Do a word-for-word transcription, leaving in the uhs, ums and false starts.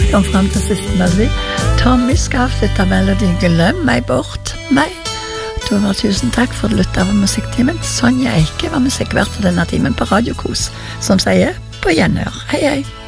kom frem til siste melodi. Tommy skal avslutte melodien Glem meg bort meg. Tove, tusen takk for at du lyttet av musikktimen. Sonja Eike var musikkvert for denne timen på Radio Kos, som sier på gjenhør. Hei, hei.